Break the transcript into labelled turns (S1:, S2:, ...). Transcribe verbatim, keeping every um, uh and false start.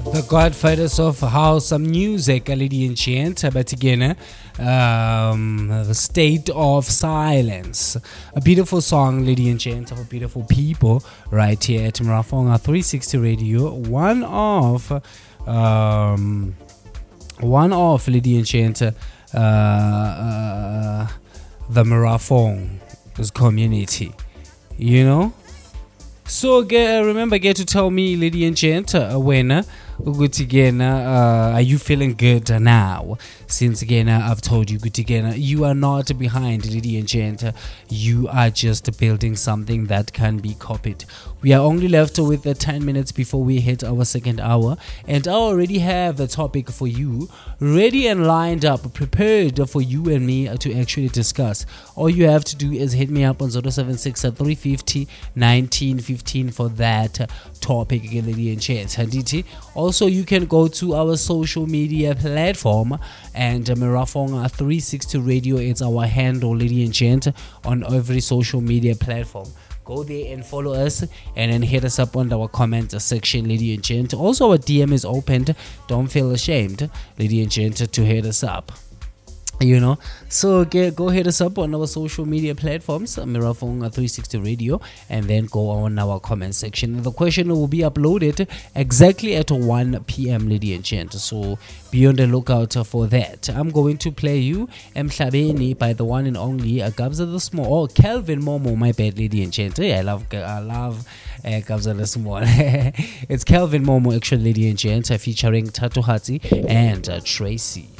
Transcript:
S1: The Godfathers of House Music, lady and gent, but again, um, the State of Silence. A beautiful song, lady and gent, of beautiful people, right here at Marafonga three sixty Radio. One of, um, one of, lady and gent, uh, uh, the Marafong community, you know. So get, remember, get to tell me, lady and gent, uh, when uh, good again, uh, are you feeling good now? Since again, uh, I've told you, good again, you are not behind, lady and gent. You are just building something that can be copied. We are only left with uh, ten minutes before we hit our second hour, and I already have the topic for you ready and lined up, prepared for you and me uh, to actually discuss. All you have to do is hit me up on zero seven six three five zero nineteen fifteen for that uh, topic again, lady and gent. Also, you can go to our social media platform and uh, Marafonga three sixty Radio. It's our handle, lady and gent, on every social media platform. Go there and follow us, and then hit us up on our comment section, lady and gent. Also, our D M is opened. Don't feel ashamed, lady and gent, to hit us up. You know, so get, go hit us up on our social media platforms, Marafonga three sixty Radio, and then go on our comment section. The question will be uploaded exactly at one p.m. lady and gent, so be on the lookout for that. I'm going to play you Emhlabeni by the one and only Gabza the Small, or Kelvin Momo, my bad, lady and gent. Yeah, I love I love uh, Gabza the Small. It's Kelvin Momo, actually, lady and gent, featuring Tatu Hati and uh, Tracy.